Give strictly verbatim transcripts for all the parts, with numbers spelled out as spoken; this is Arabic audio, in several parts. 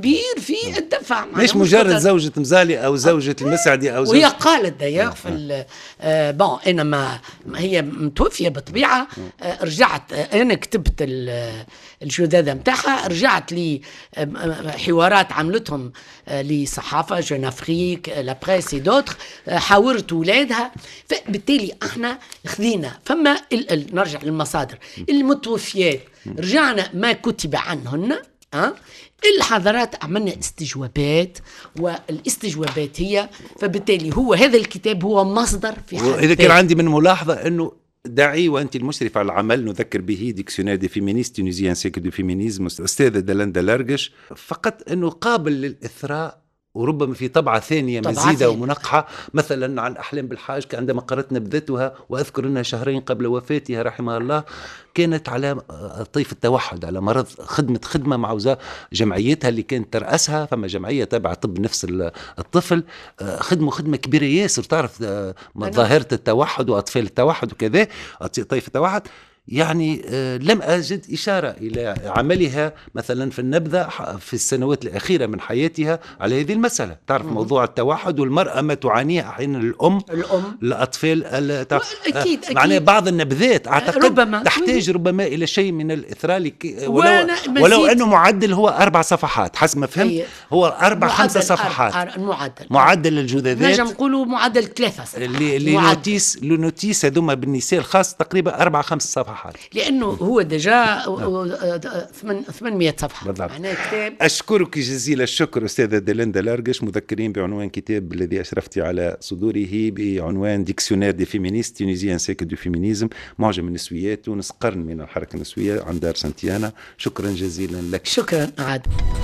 كبير في الدفع، مش مجرد زوجة مزالي أو زوجة المسعدي أو زوجة. وهي قالت داير في ال آه بون أنا ما هي متوفية بطبيعة. آه رجعت آه أنا كتبت الجدادة متاعها، رجعت لي آه حوارات عملتهم آه لصحافة جون أفريك لا بريس دوتر، آه حاورت ولادها. فبالتالي احنا خذينا فما ال ال نرجع للمصادر المتوفيات، رجعنا ما كتب عنهن. أه؟ الحضارات عملنا استجوابات، والاستجوابات هي فبالتالي هو هذا الكتاب هو مصدر في حد. إذا كان عندي من ملاحظة أنه داعي وأنت المشرف على العمل نذكر به ديكسيونير دي فيمينيست تونيزيان سيكل دو فيمينيزم أستاذة دلندا لارجش، فقط أنه قابل للإثراء وربما في طبعة ثانية مزيدة ومنقحة، مثلا عن أحلام بالحاج عندما قرأت نبذتها، وأذكر أنها شهرين قبل وفاتها رحمها الله كانت على طيف التوحد، على مرض خدمة خدمة مع وزارة جمعيتها اللي كانت ترأسها، فما جمعية تابعة طب نفس الطفل، خدمة خدمة كبيرة ياسر، تعرف ظاهرة التوحد وأطفال التوحد وكذا طيف التوحد. يعني لم أجد إشارة إلى عملها مثلا في النبذة في السنوات الأخيرة من حياتها على هذه المسألة. تعرف مم. موضوع التوحد والمرأة ما تعانيه أحيانا الأم, الأم. الأطفال أكيد, أكيد. معناه بعض النبذات أعتقد ربما. تحتاج ربما إلى شيء من الإثراء ولو, ولو أنه معدل هو أربع صفحات حسب ما فهمت، هو أربع خمسة صفحات المعدل معدل الجذاذات، نجم نقولوا معدل ثلاثة صفحات اللي نوتيس لنوتيس هذوما بالنساء الخاص تقريبا أربع خمس صفحات، لأنه هو دجا ثمانمائة صفحة معناه كتاب. أشكرك جزيل الشكر أستاذة دلندا لارجش، مذكرين بعنوان كتاب الذي أشرفتي على صدوره بعنوان ديكسيونير دي فيمينيست تونيزيان سيكل دو فيمينيزم، معجم النسويات تونس قرن من الحركة النسوية عن دار سانتيانا. شكرا جزيلا لك. شكرا عاد.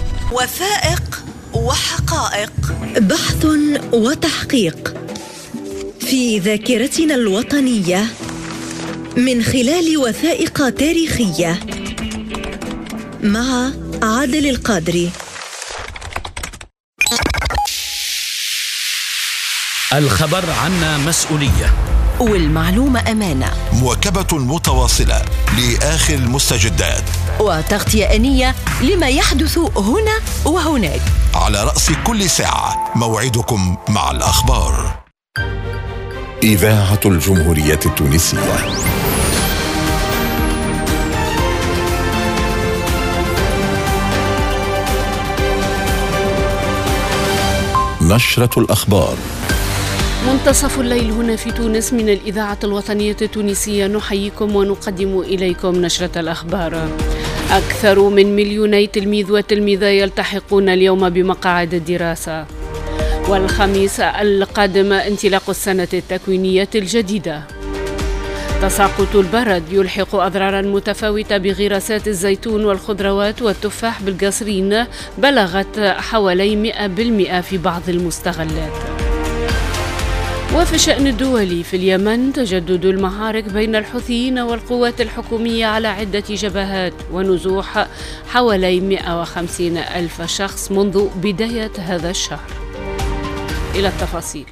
وثائق وحقائق، بحث وتحقيق في ذاكرتنا الوطنية من خلال وثائق تاريخية مع عادل القادري. الخبر عنا مسؤولية والمعلومة أمانة، مواكبة متواصلة لآخر المستجدات وتغطية آنية لما يحدث هنا وهناك. على رأس كل ساعة موعدكم مع الأخبار. إذاعة الجمهورية التونسية. نشرة الأخبار. منتصف الليل هنا في تونس من الإذاعة الوطنية التونسية، نحييكم ونقدم إليكم نشرة الأخبار. أكثر من مليوني تلميذ وتلميذة يلتحقون اليوم بمقاعد الدراسة، والخميس القادم انطلاق السنة التكوينية الجديدة. تساقط البرد يلحق أضرارا متفاوتة بغراسات الزيتون والخضروات والتفاح بالقصرين، بلغت حوالي مئة بالمئة في بعض المستغلات. وفي الشأن الدولي في اليمن تجدد المعارك بين الحوثيين والقوات الحكومية على عدة جبهات، ونزوح حوالي مئة وخمسين ألف شخص منذ بداية هذا الشهر. إلى التفاصيل.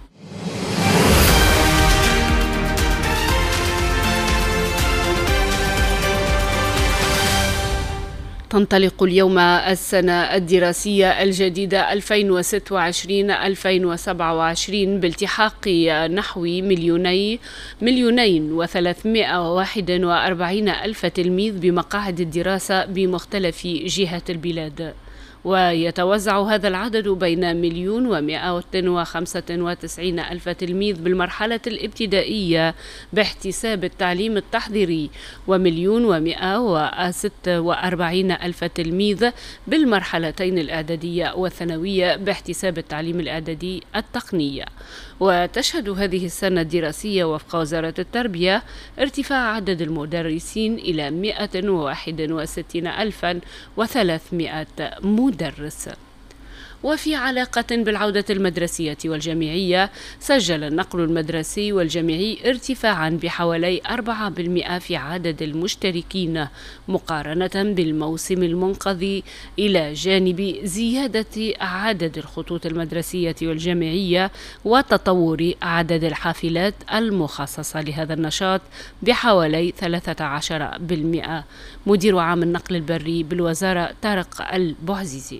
تنطلق اليوم السنة الدراسية الجديدة ألفين وستة وعشرين ألفين وسبعة وعشرين بالتحاق نحو مليوني مليونين وثلاثمائة وواحد وأربعين ألف تلميذ بمقاعد الدراسة بمختلف جهات البلاد، ويتوزع هذا العدد بين مليون ومائة وخمسة وتسعين ألف تلميذ بالمرحلة الابتدائية باحتساب التعليم التحضيري، ومليون ومائة وستة وأربعين ألف تلميذ بالمرحلتين الإعدادية والثانوية باحتساب التعليم الإعدادي التقنية. وتشهد هذه السنة الدراسية وفق وزارة التربية ارتفاع عدد المدرسين إلى مئة وواحد وستين ألفا وثلاثمائة مدرس. وفي علاقة بالعودة المدرسية والجامعية، سجل النقل المدرسي والجامعي ارتفاعا بحوالي أربعة بالمئة في عدد المشتركين مقارنة بالموسم المنقضي، إلى جانب زيادة عدد الخطوط المدرسية والجامعية وتطور عدد الحافلات المخصصة لهذا النشاط بحوالي ثلاثة عشر بالمئة. مدير عام النقل البري بالوزارة طارق البوعزيزي.